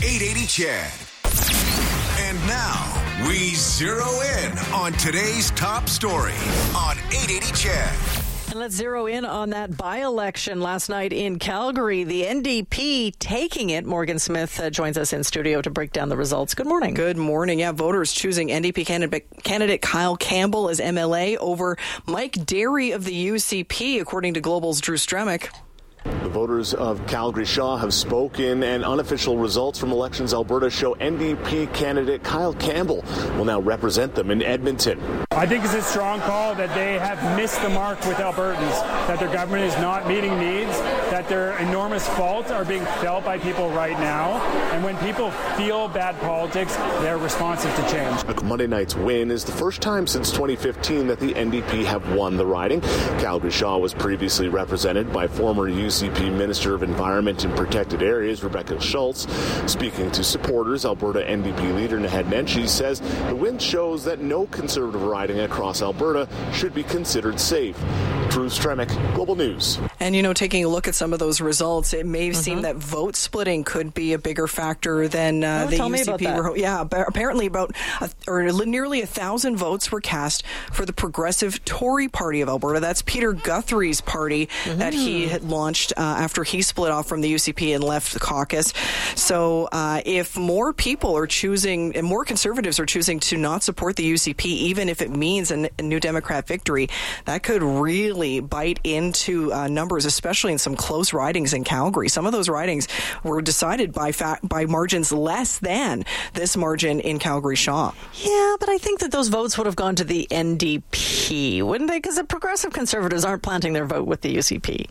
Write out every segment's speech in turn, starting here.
880 Chad. And now we zero in on today's top story on 880 Chad. And let's zero in on that by-election last night in Calgary. The NDP taking it. Morgan Smith joins us in studio to break down the results. Good morning. Good morning. Yeah, voters choosing NDP candidate Kyle Campbell as MLA over Mike Derry of the UCP, according to Global's Drew Stremick. The voters of Calgary Shaw have spoken, and unofficial results from Elections Alberta show NDP candidate Kyle Campbell will now represent them in Edmonton. I think it's a strong call that they have missed the mark with Albertans, that their government is not meeting needs, that their enormous faults are being felt by people right now, and when people feel bad politics, they're responsive to change. Monday night's win is the first time since 2015 that the NDP have won the riding. Calgary Shaw was previously represented by former UCP Minister of Environment and Protected Areas Rebecca Schultz. Speaking to supporters, Alberta NDP leader Naheed Nenshi says the win shows that no Conservative riding across Alberta should be considered safe. Drew Stremick, Global News. And, taking a look at some of those results, it may seem that vote splitting could be a bigger factor than the UCP. Apparently nearly 1,000 votes were cast for the Progressive Tory Party of Alberta. That's Peter Guthrie's party that he had launched after he split off from the UCP and left the caucus. So if more people are choosing, and more Conservatives are choosing to not support the UCP, even if it means a New Democrat victory, that could really bite into numbers, especially in some close ridings in Calgary. Some of those ridings were decided by margins less than this margin in Calgary Shaw. Yeah, but I think that those votes would have gone to the NDP, wouldn't they? Because the Progressive Conservatives aren't planting their vote with the UCP.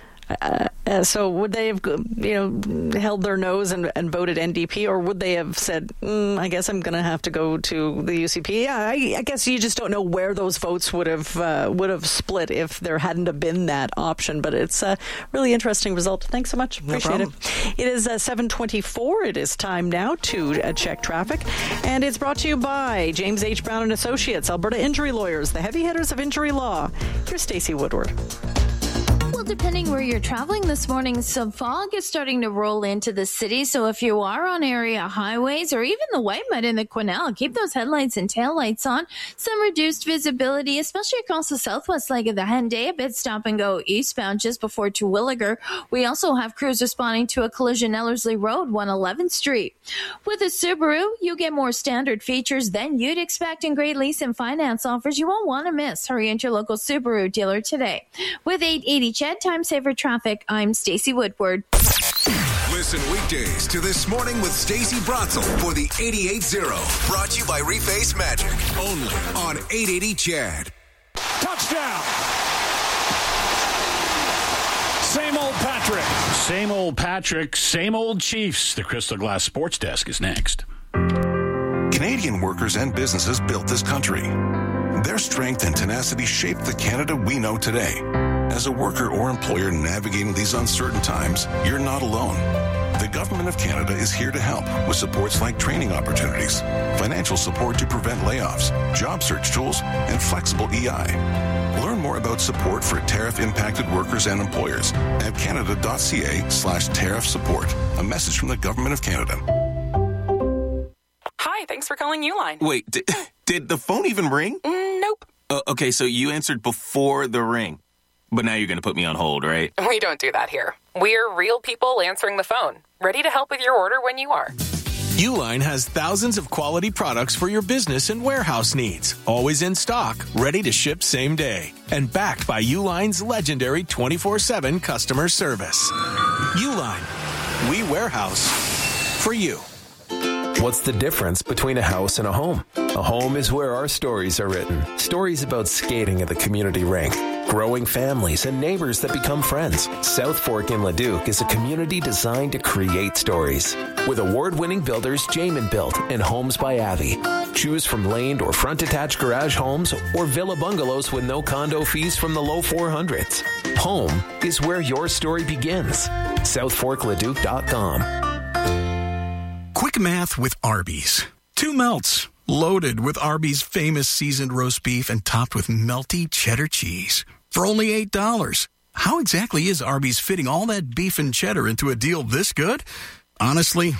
So would they have, held their nose and voted NDP, or would they have said, I guess I'm going to have to go to the UCP? Yeah, I guess you just don't know where those votes would have split if there hadn't have been that option. But it's a really interesting result. Thanks so much. Appreciate it. It is 7:24. It is time now to check traffic, and it's brought to you by James H. Brown and Associates, Alberta Injury Lawyers, the heavy hitters of injury law. Here's Stacey Woodward. Well, depending where you're traveling this morning, some fog is starting to roll into the city. So if you are on area highways or even the Whitemud in the Quesnel, keep those headlights and taillights on. Some reduced visibility, especially across the southwest leg of the Henday, a bit stop and go eastbound just before Terwilliger. We also have crews responding to a collision Ellerslie Road, 111th Street. With a Subaru, you get more standard features than you'd expect in great lease and finance offers you won't want to miss. Hurry into your local Subaru dealer today. With 880 Chad Time Saver Traffic, I'm Stacey Woodward. Listen weekdays to This Morning with Stacey Bratzel for the 88.0. Brought to you by Reface Magic. Only on 880 Chad. Touchdown! Same old Patrick. Same old Patrick, same old Chiefs. The Crystal Glass Sports Desk is next. Canadian workers and businesses built this country. Their strength and tenacity shaped the Canada we know today. As a worker or employer navigating these uncertain times, you're not alone. The Government of Canada is here to help with supports like training opportunities, financial support to prevent layoffs, job search tools, and flexible EI. Learn more about support for tariff-impacted workers and employers at canada.ca/tariff support. A message from the Government of Canada. Hi, thanks for calling Uline. Wait, did the phone even ring? Nope. Okay, so you answered before the ring. But now you're going to put me on hold, right? We don't do that here. We're real people answering the phone, ready to help with your order when you are. Uline has thousands of quality products for your business and warehouse needs. Always in stock, ready to ship same day. And backed by Uline's legendary 24/7 customer service. Uline. We warehouse for you. What's the difference between a house and a home? A home is where our stories are written. Stories about skating at the community rink, growing families, and neighbors that become friends. South Fork in Leduc is a community designed to create stories. With award-winning builders Jamin Built and Homes by Avi. Choose from laned or front-attached garage homes or villa bungalows with no condo fees from the low 400s. Home is where your story begins. SouthForkLeduc.com. Quick math with Arby's. 2 melts, loaded with Arby's famous seasoned roast beef and topped with melty cheddar cheese. For only $8. How exactly is Arby's fitting all that beef and cheddar into a deal this good? Honestly,